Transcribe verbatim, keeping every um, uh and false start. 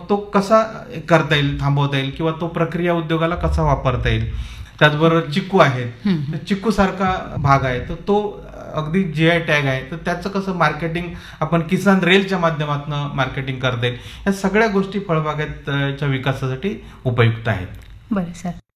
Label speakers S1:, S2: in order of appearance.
S1: तो कसा करता येईल, थांबवता येईल, किंवा तो प्रक्रिया उद्योगाला कसा वापरता येईल. त्याचबरोबर चिक्कू आहे, चिक्कू सारखा भाग आहे तर तो अगदी जी आय टॅग आहे, तर त्याचं कसं मार्केटिंग आपण किसान रेलच्या माध्यमातून मार्केटिंग करता येईल. या सगळ्या गोष्टी फळबागेच्या विकासासाठी उपयुक्त आहेत.
S2: बरं सर.